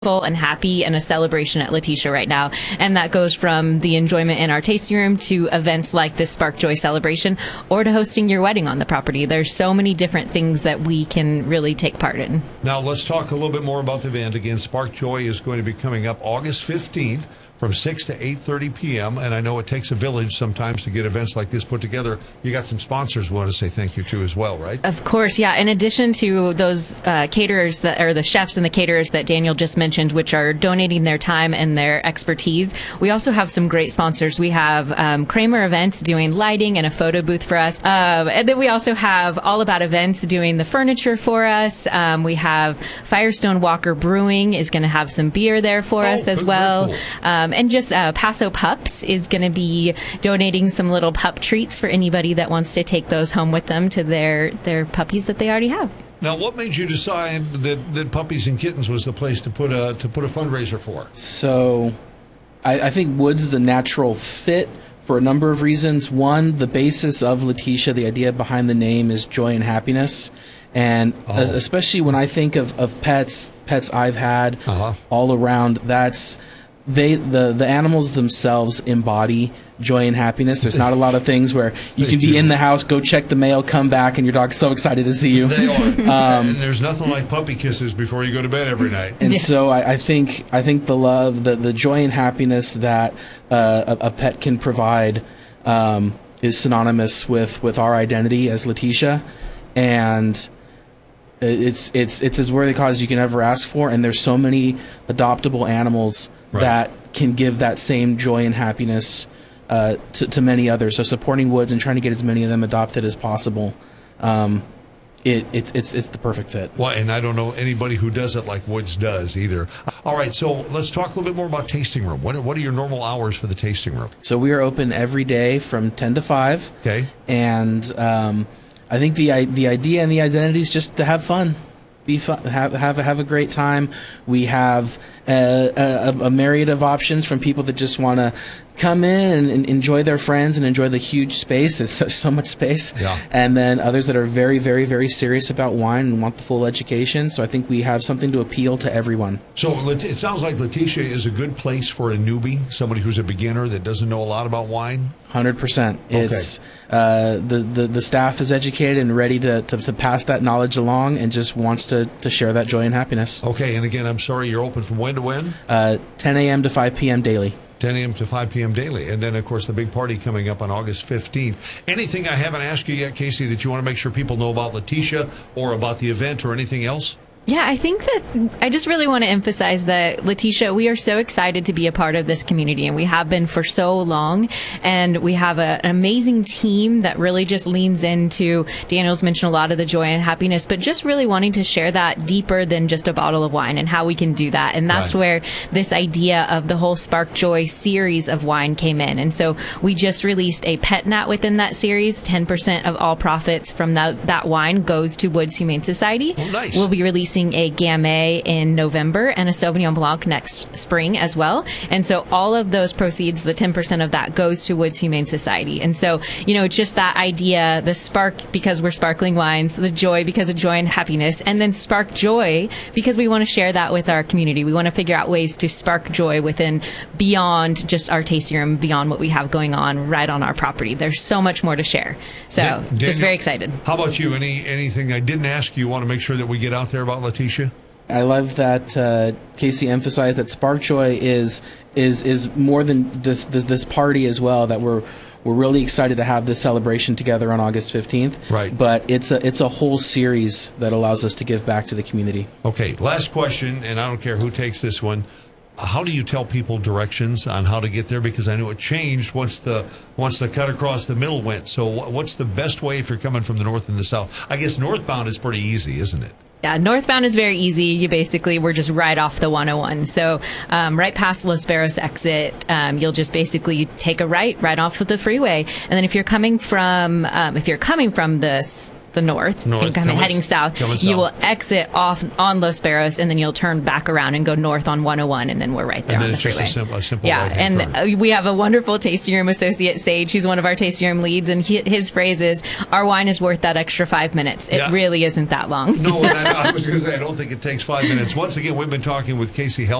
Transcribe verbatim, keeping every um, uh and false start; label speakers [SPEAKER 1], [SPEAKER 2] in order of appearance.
[SPEAKER 1] and happy and a celebration at Letitia right now. And that goes from the enjoyment in our tasting room to events like this Spark Joy celebration or to hosting your wedding on the property. There's so many different things that we can really take part in.
[SPEAKER 2] Now let's talk a little bit more about the event. Again, Spark Joy is going to be coming up August fifteenth from six to eight thirty p.m. And I know it takes a village sometimes to get events like this put together. You got some sponsors we want to say thank you to as well, right?
[SPEAKER 1] Of course, yeah. In addition to those uh, caterers that are the chefs and the caterers that Daniel just mentioned, which are donating their time and their expertise, we also have some great sponsors. We have um, Kramer Events doing lighting and a photo booth for us. Um, and then we also have All About Events doing the furniture for us. Um, we have Firestone Walker Brewing is going to have some beer there for oh, us as well. Cool. Um, and just uh, Paso Pups is going to be donating some little pup treats for anybody that wants to take those home with them to their, their puppies that they already have.
[SPEAKER 2] Now, what made you decide that, that Puppies and Kittens was the place to put a to put a fundraiser for?
[SPEAKER 3] So, I, I think Woods is a natural fit for a number of reasons. One, the basis of Letitia, the idea behind the name is joy and happiness. And
[SPEAKER 2] oh.
[SPEAKER 3] as, especially when I think of, of pets, pets I've had
[SPEAKER 2] uh-huh.
[SPEAKER 3] all around, that's they the, the animals themselves embody joy and happiness. There's not a lot of things where you can be in the house, go check the mail, come back, and your dog's so excited to see you.
[SPEAKER 2] They are. Um, and there's nothing like puppy kisses before you go to bed every night.
[SPEAKER 3] And
[SPEAKER 1] yes.
[SPEAKER 3] so I, I think I think the love, the, the joy and happiness that uh, a, a pet can provide um, is synonymous with, with our identity as Letitia. And it's it's it's as worthy a cause you can ever ask for. And there's so many adoptable animals right. that can give that same joy and happiness Uh, to, to many others. So supporting Woods and trying to get as many of them adopted as possible, um, it, it, it's it's the perfect fit.
[SPEAKER 2] Well, and I don't know anybody who does it like Woods does either. All right, so let's talk a little bit more about tasting room. What are, what are your normal hours for the tasting room?
[SPEAKER 3] So we are open every day from ten to five.
[SPEAKER 2] Okay.
[SPEAKER 3] And um, I think the the idea and the identity is just to have fun. Be fun, have have have a great time. We have a, a, a myriad of options from people that just want to come in and, and enjoy their friends and enjoy the huge space. It's so, so much space.
[SPEAKER 2] Yeah.
[SPEAKER 3] And then others that are very, very, very serious about wine and want the full education. So I think we have something to appeal to everyone.
[SPEAKER 2] So it sounds like Letitia is a good place for a newbie, somebody who's a beginner that doesn't know a lot about wine.
[SPEAKER 3] one hundred percent.
[SPEAKER 2] Okay.
[SPEAKER 3] It's uh, the, the the staff is educated and ready to, to, to pass that knowledge along and just wants to, to share that joy and happiness.
[SPEAKER 2] Okay, and again, I'm sorry, you're open from when to when?
[SPEAKER 3] Uh, ten a.m. to five p.m. daily.
[SPEAKER 2] ten a.m. to five p.m. daily. And then, of course, the big party coming up on August fifteenth. Anything I haven't asked you yet, Casey, that you want to make sure people know about Letitia or about the event or anything else?
[SPEAKER 1] Yeah, I think that I just really want to emphasize that, Letitia, we are so excited to be a part of this community, and we have been for so long. And we have a, an amazing team that really just leans into, Daniel's mentioned a lot of the joy and happiness, but just really wanting to share that deeper than just a bottle of wine and how we can do that. And that's right. where this idea of the whole Spark Joy series of wine came in. And so we just released a pet nat within that series. ten percent of all profits from that, that wine goes to Woods Humane Society.
[SPEAKER 2] Oh, nice.
[SPEAKER 1] We'll be releasing a Gamay in November and a Sauvignon Blanc next spring as well. And so all of those proceeds, the ten percent of that goes to Woods Humane Society. And so, you know, just that idea, the spark because we're sparkling wines, the joy because of joy and happiness, and then spark joy because we want to share that with our community. We want to figure out ways to spark joy within, beyond just our tasting room, beyond what we have going on right on our property. There's so much more to share. So
[SPEAKER 2] Dan- Daniel,
[SPEAKER 1] just very excited.
[SPEAKER 2] How about you? Any Anything I didn't ask you, you want to make sure that we get out there about Letitia?
[SPEAKER 3] I love that uh, Casey emphasized that Spark Joy is is is more than this, this this party as well. That we're we're really excited to have this celebration together on August fifteenth.
[SPEAKER 2] Right.
[SPEAKER 3] But it's a it's a whole series that allows us to give back to the community.
[SPEAKER 2] Okay. Last question, and I don't care who takes this one. How do you tell people directions on how to get there? Because I know it changed once the once the cut across the middle went. So what's the best way if you're coming from the north and the south? I guess northbound is pretty easy, isn't it?
[SPEAKER 1] Yeah, northbound is very easy. You basically, we're just right off the one oh one. So um, right past Los Barros exit, um, you'll just basically take a right, right off of the freeway. And then if you're coming from, um, if you're coming from the the north,
[SPEAKER 2] North.
[SPEAKER 1] and kind of
[SPEAKER 2] Coming-
[SPEAKER 1] heading south,
[SPEAKER 2] coming
[SPEAKER 1] you
[SPEAKER 2] south.
[SPEAKER 1] will exit off on Los Barros, and then you'll turn back around and go north on one oh one, and then we're right there
[SPEAKER 2] And then
[SPEAKER 1] on the
[SPEAKER 2] it's just
[SPEAKER 1] freeway.
[SPEAKER 2] a simple, a simple
[SPEAKER 1] Yeah,
[SPEAKER 2] right-hand
[SPEAKER 1] and
[SPEAKER 2] turn.
[SPEAKER 1] uh, we have a wonderful tasting room associate, Sage, who's one of our tasting room leads, and he, his phrase is, "Our wine is worth that extra five minutes." It
[SPEAKER 2] Yeah.
[SPEAKER 1] really isn't that long.
[SPEAKER 2] No, and I, I was going to say, I don't think it takes five minutes. Once again, we've been talking with Casey Hell.